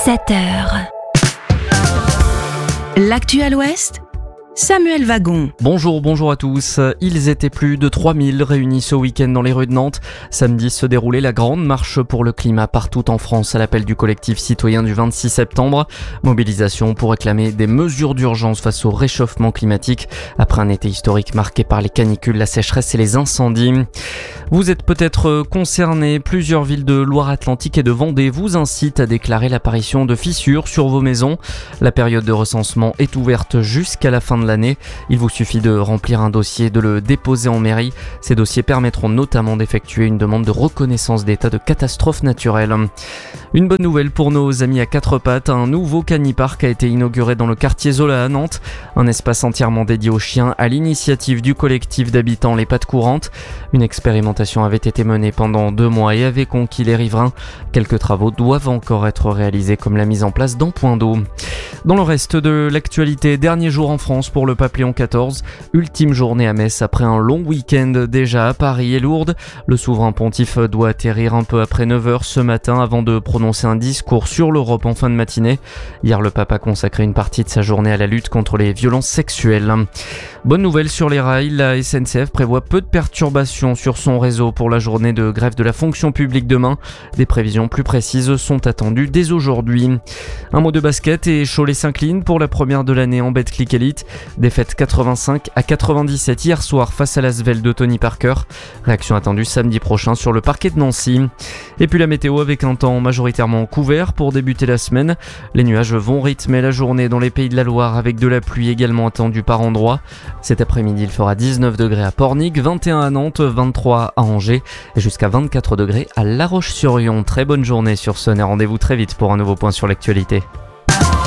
7h. L'actu à l'Ouest, Samuel Wagon. Bonjour à tous. Ils étaient plus de 3000 réunis ce week-end dans les rues de Nantes. Samedi se déroulait la grande marche pour le climat partout en France à l'appel du collectif citoyen du 26 septembre. Mobilisation pour réclamer des mesures d'urgence face au réchauffement climatique après un été historique marqué par les canicules, la sécheresse et les incendies. Vous êtes peut-être concernés. Plusieurs villes de Loire-Atlantique et de Vendée vous incitent à déclarer l'apparition de fissures sur vos maisons. La période de recensement est ouverte jusqu'à la fin de l'année. Il vous suffit de remplir un dossier et de le déposer en mairie. Ces dossiers permettront notamment d'effectuer une demande de reconnaissance d'état de catastrophe naturelle. Une bonne nouvelle pour nos amis à quatre pattes. Un nouveau canipark a été inauguré dans le quartier Zola à Nantes. Un espace entièrement dédié aux chiens à l'initiative du collectif d'habitants Les Pattes Courantes. Une expérimentation avait été menée pendant 2 mois et avait conquis les riverains. Quelques travaux doivent encore être réalisés comme la mise en place d'un point d'eau. Dans le reste de l'actualité, dernier jour en France pour le pape Léon XIV, ultime journée à Metz après un long week-end déjà à Paris et Lourdes. Le souverain pontife doit atterrir un peu après 9h ce matin avant de prononcer un discours sur l'Europe en fin de matinée. Hier, le pape a consacré une partie de sa journée à la lutte contre les violences sexuelles. Bonne nouvelle sur les rails, la SNCF prévoit peu de perturbations sur son réseau pour la journée de grève de la fonction publique demain. Des prévisions plus précises sont attendues dès aujourd'hui. Un mot de basket et Cholet s'incline pour la première de l'année en Betclic Elite. Défaite 85-97 hier soir face à l'Asvel de Tony Parker. Réaction attendue samedi prochain sur le parquet de Nancy. Et puis la météo avec un temps majoritairement couvert pour débuter la semaine. Les nuages vont rythmer la journée dans les Pays de la Loire avec de la pluie également attendue par endroits. Cet après-midi, il fera 19 degrés à Pornic, 21 à Nantes, 23 à Angers et jusqu'à 24 degrés à La Roche-sur-Yon. Très bonne journée sur Sun et rendez-vous très vite pour un nouveau point sur l'actualité.